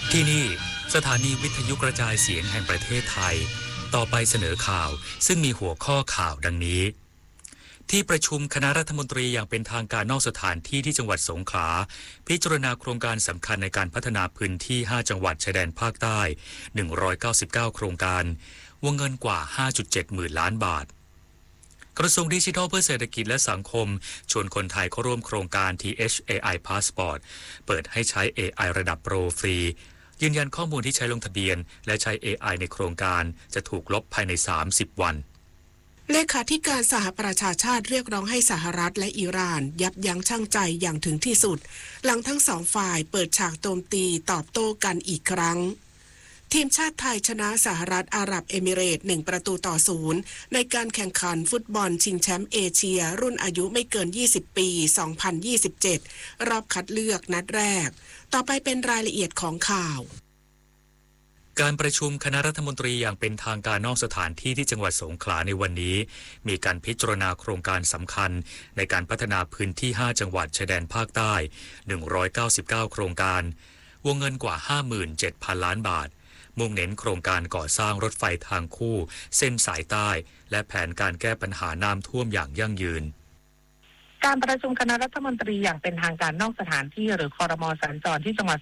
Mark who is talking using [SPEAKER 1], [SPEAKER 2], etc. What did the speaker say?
[SPEAKER 1] ที่นี่สถานีวิทยุกระจายเสียงแห่งประเทศไทยต่อไปเสนอข่าวซึ่งมีหัวข้อข่าวดังนี้ที่ประชุมคณะรัฐมนตรีอย่างเป็นทางการนอกสถานที่ที่จังหวัดสงขลาพิจารณาโครงการสำคัญในการพัฒนาพื้นที่5จังหวัดชายแดนภาคใต้199โครงการวงเงินกว่า 5.7 หมื่นล้านบาทกระทรวงดิจิทัลเพื่อเศรษฐกิจและสังคมชวนคนไทยเข้าร่วมโครงการ TH AI Passport เปิดให้ใช้ AI ระดับโปรฟรียืนยันข้อมูลที่ใช้ลงทะเบียนและใช้ AI ในโครงการจะถูกลบภายใน30วัน
[SPEAKER 2] เลขาธิการสหประชาชาติเรียกร้องให้สหรัฐและอิหร่านยับยั้งชั่งใจอย่างถึงที่สุดหลังทั้งสองฝ่ายเปิดฉากโจมตีตอบโต้กันอีกครั้งทีมชาติไทยชนะสหรัฐอาหรับเอมิเรตส์1-0ในการแข่งขันฟุตบอลชิงแชมป์เอเชียรุ่นอายุไม่เกิน20ปี2027รอบคัดเลือกนัดแรกต่อไปเป็นรายละเอียดของข่าว
[SPEAKER 1] การประชุมคณะรัฐมนตรีอย่างเป็นทางการนอกสถานที่ที่จังหวัดสงขลาในวันนี้มีการพิจารณาโครงการสำคัญในการพัฒนาพื้นที่5จังหวัดชายแดนภาคใต้199โครงการวงเงินกว่า 57,000 ล้านบาทมุ่งเน้นโครงการก่อสร้างรถไฟทางคู่เส้นสายใต้และแผนการแก้ปัญหาน้ำท่วมอย่างยั่งยืน
[SPEAKER 3] การประชุมคณะรัฐมนตรีอย่างเป็นทางการนอกสถานที่หรือครม.สัญจรที่จังหวัด